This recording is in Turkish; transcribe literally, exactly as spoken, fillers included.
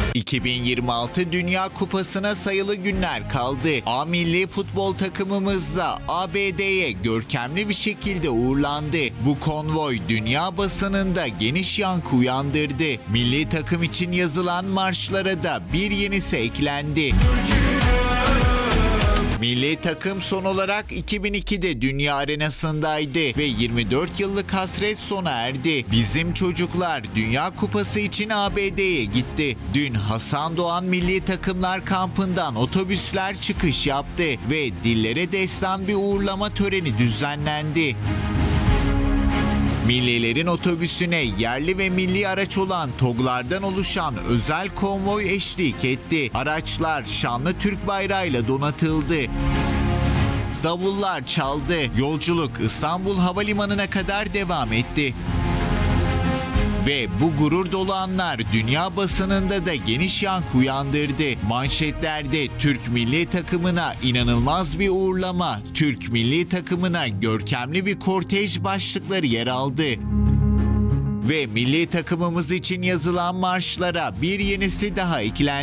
iki bin yirmi altı Dünya Kupası'na sayılı günler kaldı. A milli futbol takımımız da A B D'ye görkemli bir şekilde uğurlandı. Bu konvoy dünya basınında geniş yankı uyandırdı. Milli takım için yazılan marşlara da bir yenisi eklendi. Milli takım son olarak iki bin ikide dünya arenasındaydı ve yirmi dört yıllık hasret sona erdi. Bizim çocuklar Dünya Kupası için A B D'ye gitti. Dün Hasan Doğan Milli Takımlar Kampı'ndan otobüsler çıkış yaptı ve dillere destan bir uğurlama töreni düzenlendi. Millilerin otobüsüne yerli ve milli araç olan TOG'lardan oluşan özel konvoy eşlik etti. Araçlar şanlı Türk bayrağıyla donatıldı. Davullar çaldı. Yolculuk İstanbul Havalimanı'na kadar devam etti. Ve bu gurur dolu anlar dünya basınında da geniş yankı uyandırdı. Manşetlerde Türk milli takımına inanılmaz bir uğurlama, Türk milli takımına görkemli bir kortej başlıkları yer aldı. Ve milli takımımız için yazılan marşlara bir yenisi daha eklendi.